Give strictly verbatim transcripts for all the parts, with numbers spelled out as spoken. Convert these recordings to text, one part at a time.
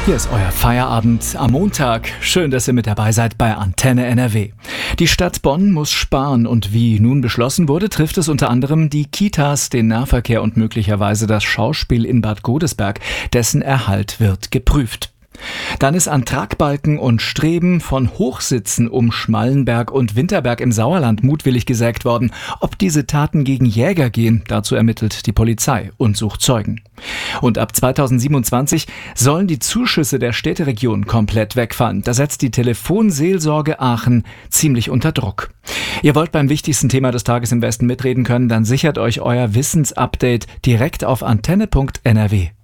Hier ist euer Feierabend am Montag. Schön, dass ihr mit dabei seid bei Antenne N R W. Die Stadt Bonn muss sparen und wie nun beschlossen wurde, trifft es unter anderem die Kitas, den Nahverkehr und möglicherweise das Schauspiel in Bad Godesberg. Dessen Erhalt wird geprüft. Dann ist an Tragbalken und Streben von Hochsitzen um Schmallenberg und Winterberg im Sauerland mutwillig gesägt worden. Ob diese Taten gegen Jäger gehen, dazu ermittelt die Polizei und sucht Zeugen. Und ab zweitausendsiebenundzwanzig sollen die Zuschüsse der Städteregion komplett wegfallen. Da setzt die Telefonseelsorge Aachen ziemlich unter Druck. Ihr wollt beim wichtigsten Thema des Tages im Westen mitreden können, dann sichert euch euer Wissensupdate direkt auf antenne punkt n r w.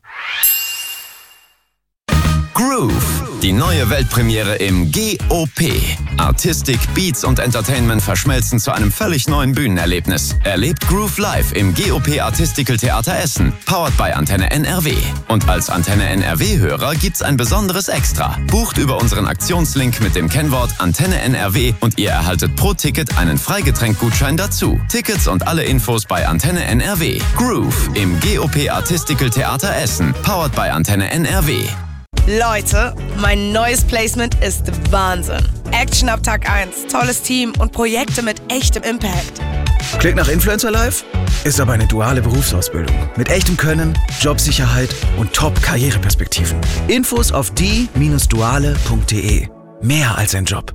Groove, die neue Weltpremiere im G O P. Artistik, Beats und Entertainment verschmelzen zu einem völlig neuen Bühnenerlebnis. Erlebt Groove live im G O P Artistical Theater Essen, powered by Antenne N R W. Und als Antenne N R W-Hörer gibt's ein besonderes Extra. Bucht über unseren Aktionslink mit dem Kennwort Antenne N R W und ihr erhaltet pro Ticket einen Freigetränkgutschein dazu. Tickets und alle Infos bei Antenne N R W. Groove im G O P Artistical Theater Essen, powered by Antenne N R W. Leute, mein neues Placement ist Wahnsinn. Action ab Tag eins, tolles Team und Projekte mit echtem Impact. Klingt nach Influencer Life? Ist aber eine duale Berufsausbildung. Mit echtem Können, Jobsicherheit und Top-Karriereperspektiven. Infos auf die Bindestrich duale punkt de. Mehr als ein Job.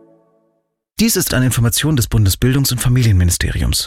Dies ist eine Information des Bundesbildungs- und Familienministeriums.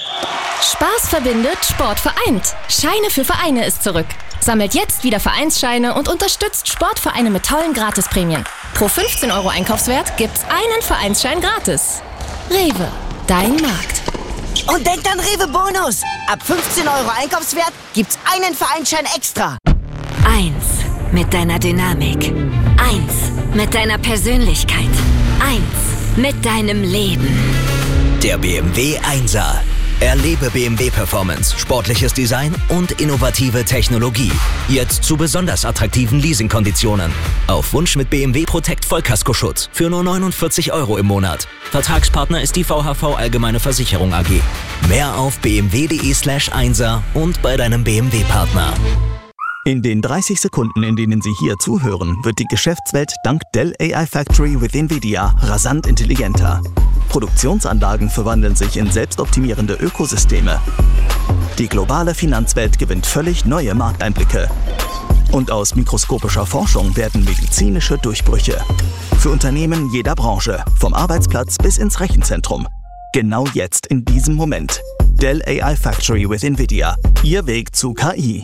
Spaß verbindet, Sport vereint. Scheine für Vereine ist zurück. Sammelt jetzt wieder Vereinsscheine und unterstützt Sportvereine mit tollen Gratisprämien. Pro fünfzehn Euro Einkaufswert gibt's einen Vereinsschein gratis. Rewe, dein Markt. Und denkt an Rewe Bonus. Ab fünfzehn Euro Einkaufswert gibt's einen Vereinsschein extra. Eins mit deiner Dynamik. Eins mit deiner Persönlichkeit. Eins mit deinem Leben. Der B M W Einser. Erlebe B M W Performance, sportliches Design und innovative Technologie. Jetzt zu besonders attraktiven Leasingkonditionen. Auf Wunsch mit B M W Protect Vollkaskoschutz für nur neunundvierzig Euro im Monat. Vertragspartner ist die V H V Allgemeine Versicherung A G. Mehr auf b m w punkt de slash einser und bei deinem B M W-Partner. In den dreißig Sekunden, in denen Sie hier zuhören, wird die Geschäftswelt dank Dell A I Factory with NVIDIA rasant intelligenter. Produktionsanlagen verwandeln sich in selbstoptimierende Ökosysteme. Die globale Finanzwelt gewinnt völlig neue Markteinblicke. Und aus mikroskopischer Forschung werden medizinische Durchbrüche. Für Unternehmen jeder Branche, vom Arbeitsplatz bis ins Rechenzentrum. Genau jetzt in diesem Moment. Dell A I Factory with NVIDIA. Ihr Weg zu K I.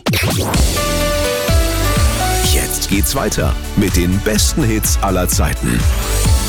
Jetzt geht's weiter mit den besten Hits aller Zeiten.